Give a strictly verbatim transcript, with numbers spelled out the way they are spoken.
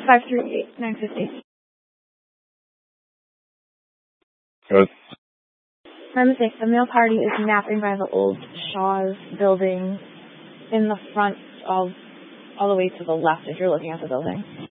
five three eight nine fifty. Good. My mistake. The male party is napping by the old Shaw's building in the front of, all the way to the left if you're looking at the building.